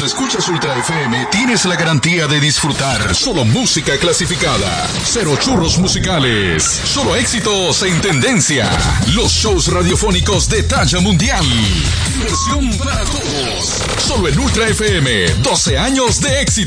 escuchas Ultra FM, tienes la garantía de disfrutar solo música clasificada. Cero churros musicales. Solo éxitos en tendencia. Los shows radiofónicos de talla mundial. Diversión para todos. Solo en Ultra FM. 12 años de éxito.